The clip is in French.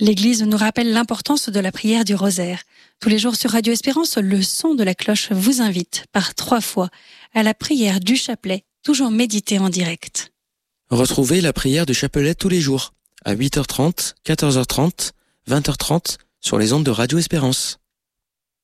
L'Église nous rappelle l'importance de la prière du rosaire. Tous les jours sur Radio Espérance, le son de la cloche vous invite par 3 fois à la prière du chapelet, toujours méditée en direct. Retrouvez la prière du chapelet tous les jours, à 8h30, 14h30, 20h30, sur les ondes de Radio Espérance.